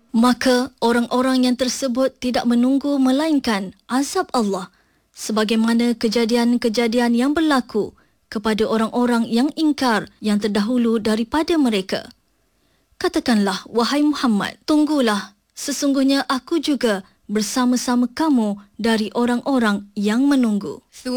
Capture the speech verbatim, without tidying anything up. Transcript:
maka orang-orang yang tersebut tidak menunggu melainkan azab Allah, sebagaimana kejadian-kejadian yang berlaku kepada orang-orang yang ingkar yang terdahulu daripada mereka. Katakanlah, wahai Muhammad, tunggulah, sesungguhnya aku juga bersama-sama kamu dari orang-orang yang menunggu.